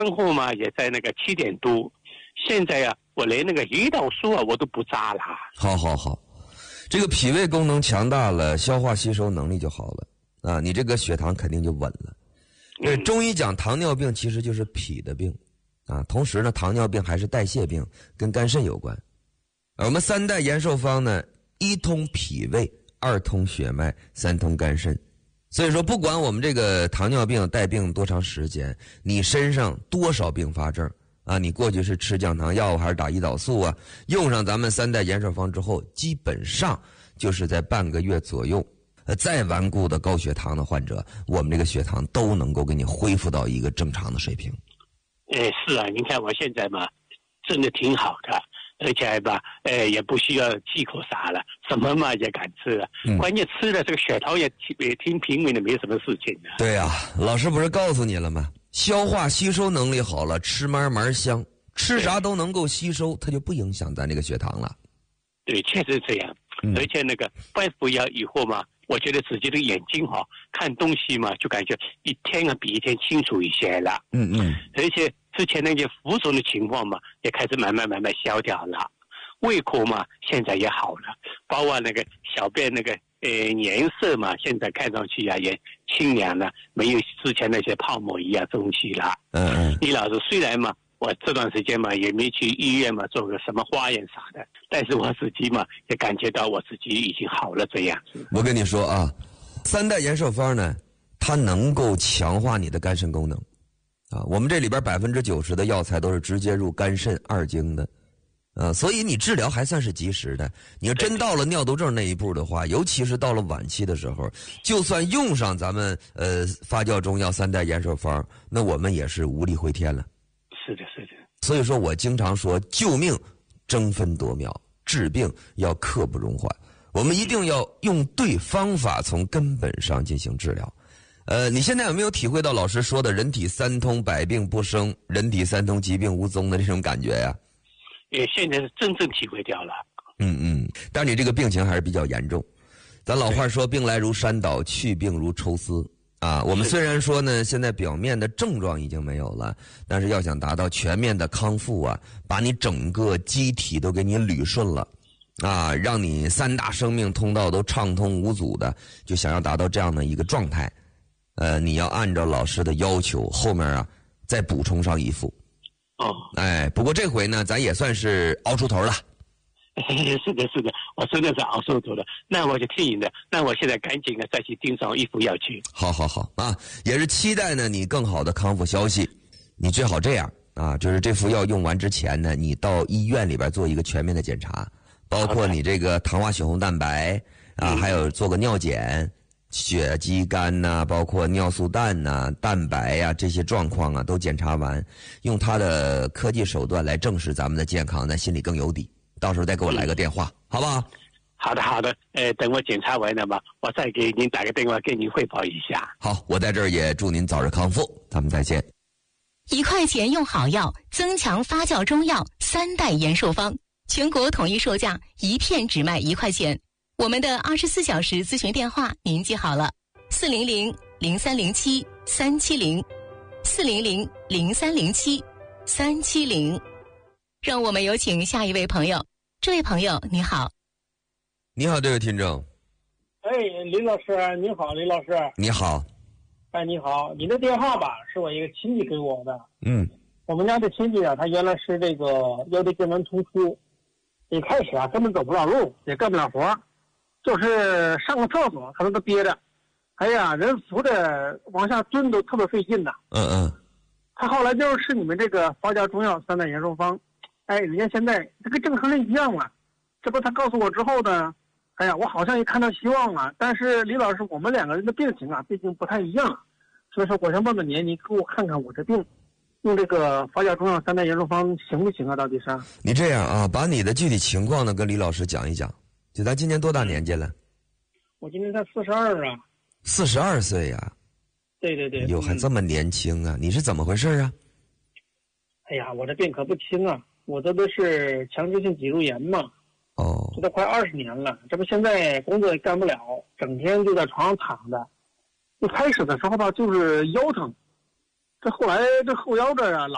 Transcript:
生活嘛也在那个7点多，现在啊，我连那个胰岛素啊我都不扎了。 好，这个脾胃功能强大了，消化吸收能力就好了啊，你这个血糖肯定就稳了。中医讲糖尿病其实就是脾的病啊，同时呢，糖尿病还是代谢病，跟肝肾有关。我们3代延寿方呢，1通脾胃，2通血脉，3通肝肾。所以说，不管我们这个糖尿病带病多长时间，你身上多少并发症啊，你过去是吃降糖药还是打胰岛素啊，用上咱们3代延寿方之后，基本上就是在半个月左右，再顽固的高血糖的患者，我们这个血糖都能够给你恢复到一个正常的水平。 是啊，你看我现在嘛，真的挺好的，而且吧，也不需要忌口啥了，什么嘛也敢吃了。关键吃了这个血糖也挺平稳的，没什么事情的。 对啊，老师不是告诉你了吗？消化吸收能力好了，吃慢慢香，吃啥都能够吸收，它就不影响咱这个血糖了。 对，确实这样。而且那个拜服药以后嘛，我觉得自己的眼睛看东西嘛，就感觉一天啊比一天清楚一些了。而且之前那些浮肿的情况嘛，也开始慢慢消掉了。胃口嘛，现在也好了，包括那个小便那个颜色嘛，现在看上去啊也清凉了，没有之前那些泡沫一样东西了。李老师，虽然嘛，我这段时间嘛也没去医院嘛做个什么化验啥的，但是我自己嘛也感觉到我自己已经好了这样子。 我跟你说啊，3代延寿方呢，它能够强化你的肝肾功能啊。我们这里边90%的药材都是直接入肝肾2经的。所以你治疗还算是及时的。你要真到了尿毒症那一步的话，尤其是到了晚期的时候，就算用上咱们发酵中药3代延寿方，那我们也是无力回天了。 是的。 所以说我经常说，救命争分夺秒，治病要刻不容缓。我们一定要用对方法，从根本上进行治疗。你现在有没有体会到老师说的人体3通百病不生，人体3通疾病无踪的这种感觉呀？ 现在是真正体会掉了。 但你这个病情还是比较严重。咱老话说，病来如山倒，去病如抽丝啊。我们虽然说呢，现在表面的症状已经没有了，但是要想达到全面的康复啊，把你整个机体都给你捋顺了啊，让你3大生命通道都畅通无阻的，就想要达到这样的一个状态，你要按照老师的要求，后面啊再补充上一副。不过这回呢，咱也算是熬出头了。 是的，我真的是熬出头了。那我就听你的，那我现在赶紧的再去盯上一副药去。 好啊，也是期待呢你更好的康复消息。你最好这样啊，就是这副药用完之前呢，你到医院里边做一个全面的检查，包括你这个糖化血红蛋白啊，还有做个尿检。血肌酐呐，包括尿素氮呐、蛋白呀这些状况啊都检查完，用他的科技手段来证实咱们的健康，咱心里更有底。到时候再给我来个电话，好不好？ 好的。等我检查完了嘛，我再给您打个电话，跟您汇报一下。 好，我在这儿也祝您早日康复，咱们再见。 1块钱用好药，增强发酵中药3代延寿方，全国统一售价1片只卖1块钱。我们的24小时咨询电话您记好了，400-0307-370，400-0307-370。让我们有请下一位朋友。这位朋友你好。 你好，这位听众。 林老师你好。林老师你好。 你好，你的电话吧是我一个亲戚给我的。我们家的亲戚啊，他原来是这个腰椎间盘突出，一开始啊根本走不了路，也干不了活，就是上个厕所可能都憋着，人扶着往下蹲都特别费劲的。他后来就是吃你们这个发酵中药3代延寿方，人家现在这跟正常人一样了。这不他告诉我之后呢，我好像也看到希望了。但是李老师，我们2个人的病情啊毕竟不太一样，所以说我想问问您，你给我看看我这病用这个发酵中药3代延寿方行不行啊？到底是？ 你这样啊，把你的具体情况呢跟李老师讲一讲。就咱今年多大年纪了？ 我今年才42啊。 42岁呀？ 对。 哟，还这么年轻啊？你是怎么回事啊？ 我这病可不轻啊，我这都是强直性脊柱炎嘛。这都快20年了，这不现在工作也干不了，整天就在床上躺着。一开始的时候吧，就是腰疼，这后来这后腰这啊